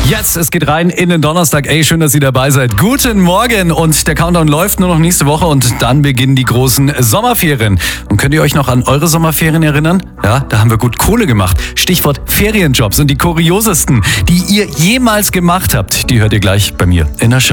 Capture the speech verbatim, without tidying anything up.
Jetzt, es geht rein in den Donnerstag. Ey, schön, dass ihr dabei seid. Guten Morgen und der Countdown läuft nur noch nächste Woche und dann beginnen die großen Sommerferien. Und könnt ihr euch noch an eure Sommerferien erinnern? Ja, da haben wir gut Kohle gemacht. Stichwort Ferienjobs und die kuriosesten, die ihr jemals gemacht habt, die hört ihr gleich bei mir in der Show.